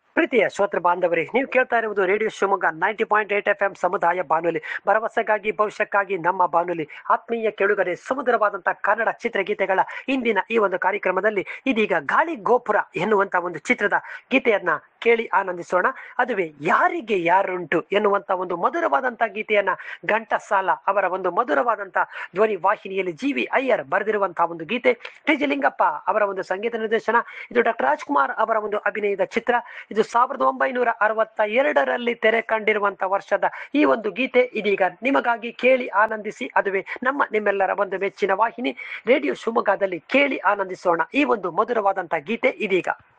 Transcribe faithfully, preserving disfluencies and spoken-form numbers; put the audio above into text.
ಪ್ರೀತಿಯ ಶ್ರೋತೃ ಬಾಂಧವರೇ, ನೀವು ಕೇಳ್ತಾ ಇರುವುದು radio Shivamogga ninety point eight F M ಸಮುದಾಯ ಬಾನುಲಿ, ಭರವಸೆಗಾಗಿ ಭವಿಷ್ಯಕ್ಕಾಗಿ ನಮ್ಮ ಬಾನುಲಿ. ಆತ್ಮೀಯ ಕೆಳುಗರೆ, ಸುಮಧುರವಾದಂತಹ ಕನ್ನಡ ಚಿತ್ರಗೀತೆಗಳ ಇಂದಿನ ಈ ಒಂದು ಕಾರ್ಯಕ್ರಮದಲ್ಲಿ ಇದೀಗ ಗಾಳಿ ಗೋಪುರ ಎನ್ನುವಂತ ಒಂದು ಚಿತ್ರದ ಗೀತೆಯನ್ನ ಕೇಳಿ ಆನಂದಿಸೋಣ. ಅದುವೇ ಯಾರಿಗೆ ಯಾರುಂಟು ಎನ್ನುವಂತ ಒಂದು ಮಧುರವಾದಂತಹ ಗೀತೆಯನ್ನ ಘಂಟಸಾಲ ಅವರ ಒಂದು ಮಧುರವಾದಂತಹ ಧ್ವನಿ ವಾಹಿನಿಯಲ್ಲಿ ಜಿ ವಿ ಅಯ್ಯರ್ ಬರೆದಿರುವಂತಹ ಒಂದು ಗೀತೆ, ಟಿ ಜಿ ಲಿಂಗಪ್ಪ ಅವರ ಒಂದು ಸಂಗೀತ ನಿರ್ದೇಶನ. ಇದು ಡಾಕ್ಟರ್ ರಾಜ್ಕುಮಾರ್ ಅವರ ಒಂದು ಅಭಿನಯದ ಚಿತ್ರ. ಇದು ಸಾವಿರದ ಒಂಬೈನೂರ ಅರವತ್ತ ಎರಡರಲ್ಲಿ ತೆರೆ ಕಂಡಿರುವಂತಹ ವರ್ಷದ ಈ ಒಂದು ಗೀತೆ ಇದೀಗ ನಿಮಗಾಗಿ ಕೇಳಿ ಆನಂದಿಸಿ. ಅದುವೇ ನಮ್ಮ ನಿಮ್ಮೆಲ್ಲರ ಒಂದು ಮೆಚ್ಚಿನ ವಾಹಿನಿ ರೇಡಿಯೋ ಶಿವಮೊಗ್ಗದಲ್ಲಿ ಕೇಳಿ ಆನಂದಿಸೋಣ ಈ ಒಂದು ಮಧುರವಾದಂತಹ ಗೀತೆ ಇದೀಗ.